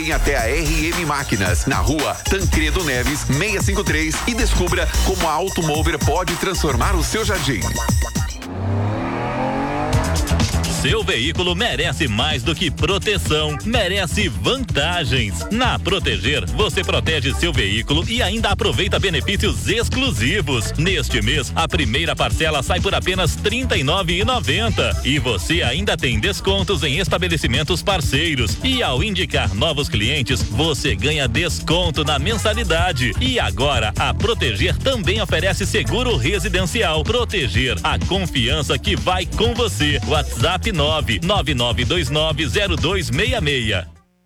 Vem até a RM Máquinas, na rua Tancredo Neves, 653 e descubra como a Automover pode transformar o seu jardim. Seu veículo merece mais do que proteção, merece vantagens. Na Proteger, você protege seu veículo e ainda aproveita benefícios exclusivos. Neste mês, a primeira parcela sai por apenas R$ 39,90 e você ainda tem descontos em estabelecimentos parceiros. E ao indicar novos clientes, você ganha desconto na mensalidade. E agora, a Proteger também oferece seguro residencial. Proteger, a confiança que vai com você. WhatsApp 999290266.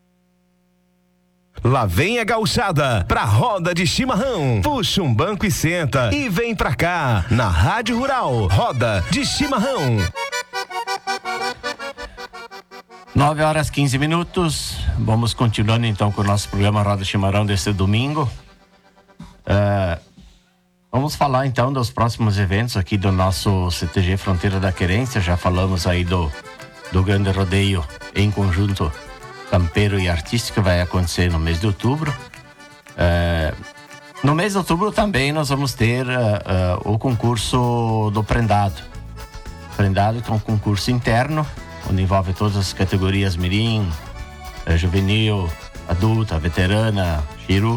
Lá vem a gauchada pra roda de chimarrão. Puxa um banco e senta e vem pra cá na Rádio Rural, roda de chimarrão. 9h15. Vamos continuando então com o nosso programa Roda de Chimarrão deste domingo. Vamos falar então dos próximos eventos aqui do nosso CTG Fronteira da Querência. Já falamos aí do grande rodeio em conjunto campeiro e artístico que vai acontecer no mês de outubro. No mês de outubro também nós vamos ter o concurso do Prendado. Prendado, que é um concurso interno, onde envolve todas as categorias mirim, juvenil, adulta, veterana, chiru.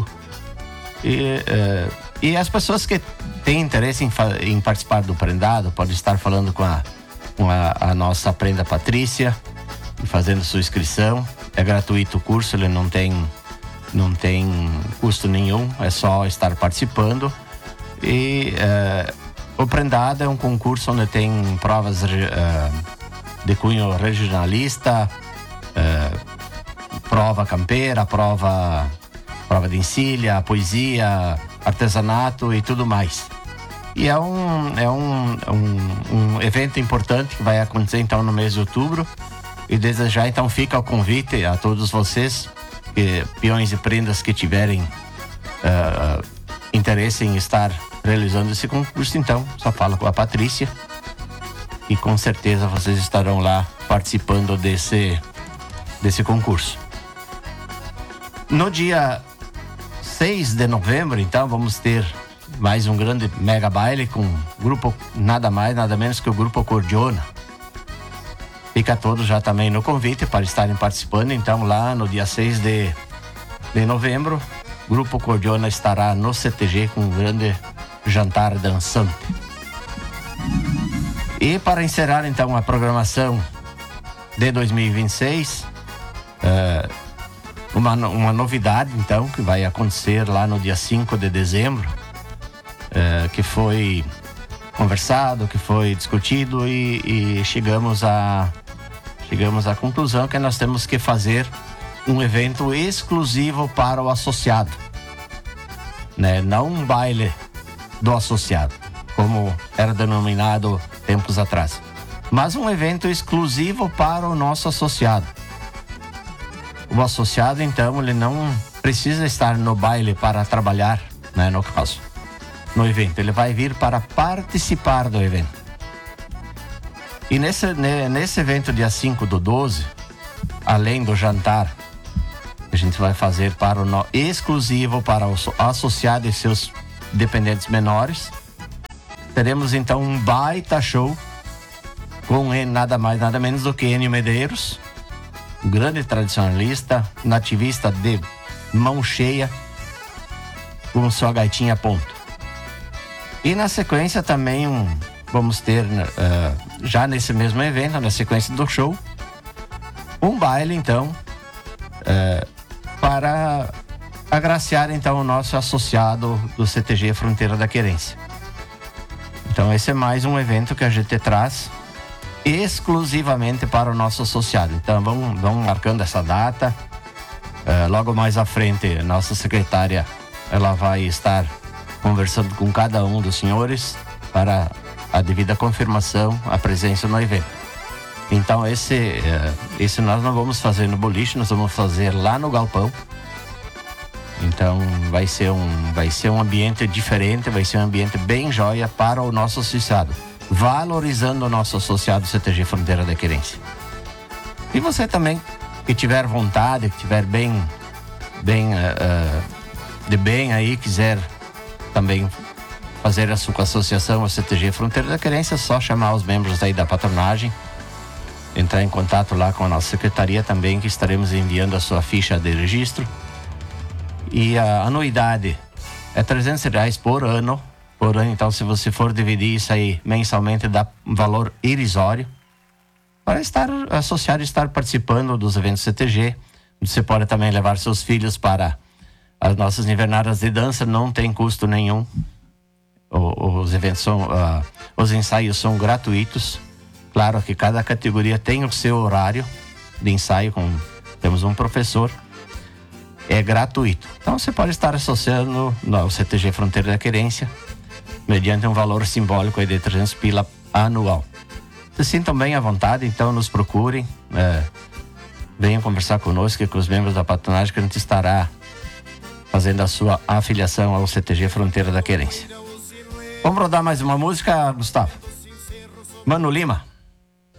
E as pessoas que têm interesse em participar do Prendado podem estar falando com a nossa Prenda Patrícia e fazendo sua inscrição. É gratuito o curso, ele não tem custo nenhum, é só estar participando. E o Prendado é um concurso onde tem provas de cunho regionalista, prova campeira, prova de encilha, poesia, artesanato e tudo mais. E é um evento importante que vai acontecer então no mês de outubro. E desde já então fica o convite a todos vocês, peões e prendas que tiverem interesse em estar realizando esse concurso, então só fala com a Patrícia e com certeza vocês estarão lá participando desse concurso. No dia 6 de novembro, então, vamos ter mais um grande mega baile com grupo, nada mais, nada menos que o Grupo Cordiona. Fica todos já também no convite para estarem participando, então, lá no dia 6 de novembro, o Grupo Cordiona estará no CTG com um grande jantar dançante. E para encerrar, então, a programação de 2026, uma novidade, então, que vai acontecer lá no dia 5 de dezembro, que foi conversado, que foi discutido e chegamos à conclusão que nós temos que fazer um evento exclusivo para o associado, né? Não um baile do associado, como era denominado tempos atrás, mas um evento exclusivo para o nosso associado. O associado, então, ele não precisa estar no baile para trabalhar, né, no caso, no evento. Ele vai vir para participar do evento. E nesse evento, dia 5/12, além do jantar, a gente vai fazer exclusivo para o associado e seus dependentes menores. Teremos, então, um baita show com nada mais, nada menos do que Enio Medeiros, um grande tradicionalista, nativista de mão cheia, com sua gaitinha a ponto. E na sequência também vamos ter, já nesse mesmo evento, na sequência do show, um baile, então, para agraciar, então, o nosso associado do CTG Fronteira da Querência. Então, esse é mais um evento que a gente traz exclusivamente para o nosso associado. Então, vamos marcando essa data. Logo mais à frente, nossa secretária, ela vai estar conversando com cada um dos senhores para a devida confirmação, a presença no evento. Então, esse nós não vamos fazer no boliche, nós vamos fazer lá no galpão. Então, vai ser um ambiente diferente, vai ser um ambiente bem joia para o nosso associado, valorizando o nosso associado CTG Fronteira da Querência. E você também, que tiver vontade, que tiver bem de bem aí, quiser também fazer a sua associação ao CTG Fronteira da Querência, é só chamar os membros aí da patronagem, entrar em contato lá com a nossa secretaria também, que estaremos enviando a sua ficha de registro. E a anuidade é R$300 por ano, então se você for dividir isso aí mensalmente, dá um valor irrisório para estar associado e estar participando dos eventos CTG. Você pode também levar seus filhos para as nossas invernadas de dança, não tem custo nenhum. Os eventos os ensaios são gratuitos. Claro que cada categoria tem o seu horário de ensaio, temos um professor, é gratuito. Então você pode estar associando ao CTG Fronteira da Querência mediante um valor simbólico aí de 300 pila anual. Se sintam bem à vontade, então nos procurem, venham conversar conosco e com os membros da patronagem, que a gente estará fazendo a sua afiliação ao CTG Fronteira da Querência. Vamos rodar mais uma música, Gustavo? Mano Lima.